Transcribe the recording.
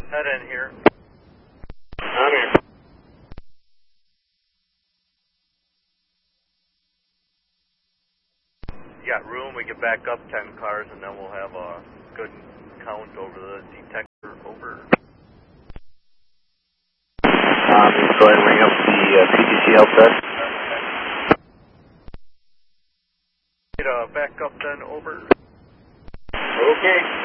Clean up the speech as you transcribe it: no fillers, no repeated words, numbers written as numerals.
Head in here. I'm here. You got room, we can back up 10 cars and then we'll have a good count over the detector. Over. Go ahead and ring up the PTC help desk. Back up then, over. Okay.